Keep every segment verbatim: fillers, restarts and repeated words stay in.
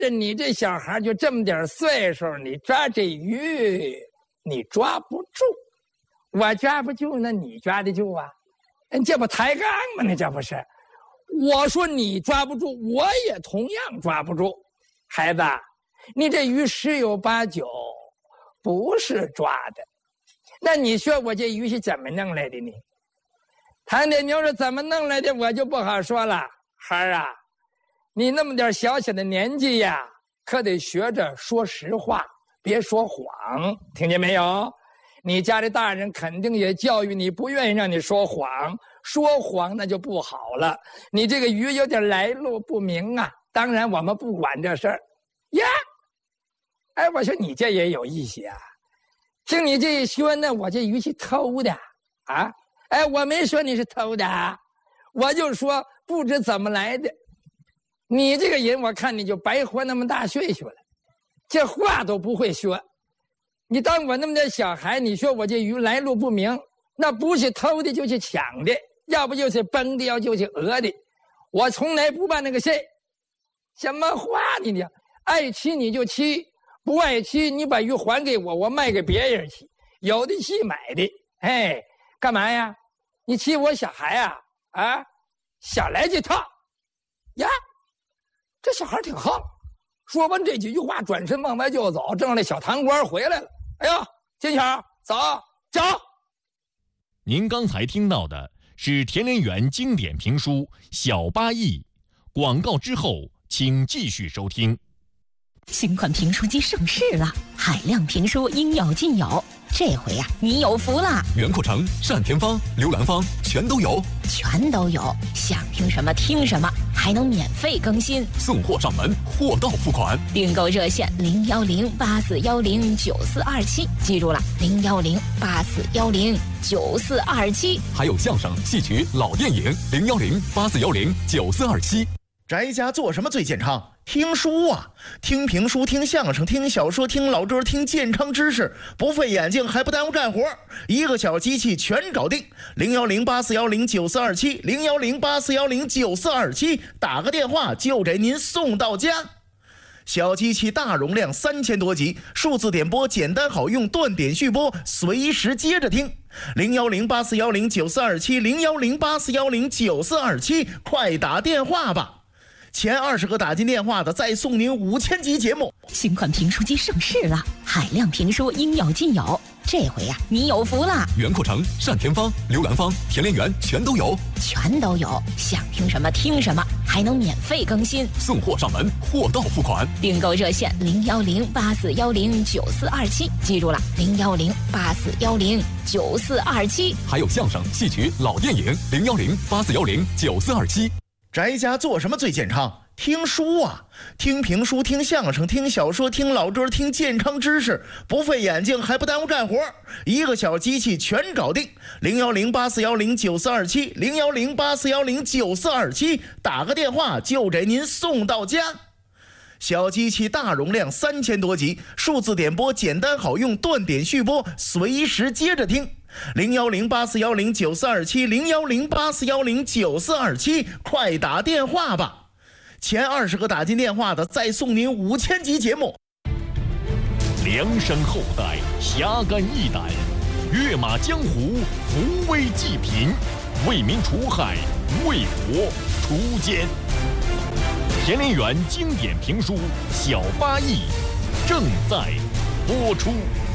这你这小孩就这么点岁数，你抓这鱼，你抓不住，我抓不住，那你抓得住啊？这不抬杠吗？那这不是？我说你抓不住，我也同样抓不住。孩子，你这鱼十有八九不是抓的，那你说我这鱼是怎么弄来的呢？唐铁牛是怎么弄来的，我就不好说了。孩儿啊，你那么点小小的年纪呀，可得学着说实话，别说谎，听见没有？你家的大人肯定也教育你，不愿意让你说谎，说谎那就不好了。你这个鱼有点来路不明啊，当然我们不管这事儿呀。哎，我说你这也有意思啊，听你这一说呢，我这鱼是偷的啊。哎，我没说你是偷的，我就说不知怎么来的。你这个人，我看你就白活那么大岁数了，这话都不会说。你当我那么点小孩，你说我这鱼来路不明，那不是偷的就是抢的，要不就是崩的，要就是讹的。我从来不办那个事。什么话你呢？爱吃你就吃，不爱吃你把鱼还给我，我卖给别人去，有的是买的。哎，干嘛呀？你欺我小孩啊？啊，想来这套呀？这小孩挺横。说完这几句话，转身往外就走，正那小堂官回来了。哎呦，金巧，走走。 您刚才听到的是田连元经典评书《小八义》，广告之后请继续收听。 新款评书机上市了，海量评书应有尽有。这回呀、啊，你有福了！ 袁阔成、单田芳、刘兰芳全都有， 全都有。想听什么听什么，还能免费更新， 送货上门，货到付款。 订购热线零幺零八四幺零九四二七，记住了，零幺零八四幺零九四二七。 还有相声、戏曲、老电影，零幺零八四幺零九四二七。 宅家做什么最健康？听书啊，听评书，听相声，听小说，听老歌，听健康知识，不费眼睛还不耽误干活，一个小机器全搞定。零幺零八四幺零九四二七，零幺零八四幺零九四二七，打个电话就给您送到家。小机器大容量，三千多集，数字点播简单好用，断点续播，随时接着听。零幺零八四幺零九四二七，零幺零八四幺零九四二七，快打电话吧！前二十个打进电话的，再送您五千集节目。 新款评书机上市了，海量评书应有尽有。这回呀、啊，你有福了！ 袁阔成、单田芳、刘兰芳、田连元全都有， 全都有。想听什么听什么，还能免费更新， 送货上门，货到付款。 订购热线零幺零八四幺零九四二七，记住了，零幺零八四幺零九四二七。 还有相声、戏曲、老电影，零幺零八四幺零九四二七。 宅家做什么最健康？听书啊，听评书，听相声，听小说，听老歌，听健康知识，不费眼睛还不耽误干活，一个小机器全搞定。零幺零八四幺零九四二七，零幺零八四幺零九四二七，打个电话就给您送到家。小机器大容量，三千多集，数字点播简单好用，断点续播，随时接着听。零幺零八四幺零九四二七，零幺零八四幺零九四二七，快打电话吧！前二十个打进电话的，再送您五千集节目。 梁山后代，侠肝义胆，跃马江湖，扶危济贫，为民除害，为国除奸。田连元经典评书《小八义》正在播出。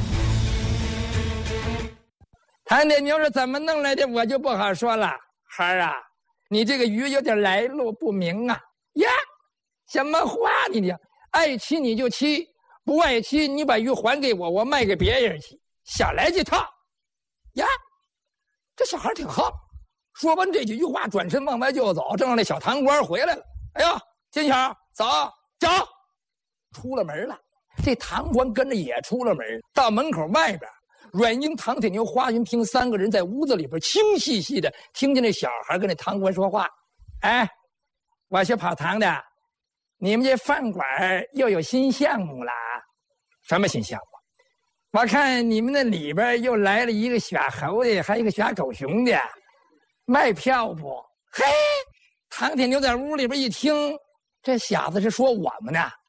谭铁牛是怎么弄来的，我就不好说了。孩儿啊，你这个鱼有点来路不明啊。呀，什么话你呢？爱吃你就吃，不爱吃你把鱼还给我，我卖给别人去，想来这套呀？这小孩挺横。说完这几句话，转身往外就走，正让那小堂官回来了。哎呦，金巧，走走。出了门了，这堂官跟着也出了门，到门口外边，阮英、唐铁牛、华云平三个人在屋子里边清细细的听见那小孩跟那堂官说话。哎，我是跑堂的，你们这饭馆又有新项目了？什么新项目？我看你们那里边又来了一个耍猴的，还有一个耍狗熊的，卖票不？嘿，唐铁牛在屋里边一听，这小子是说我们呢。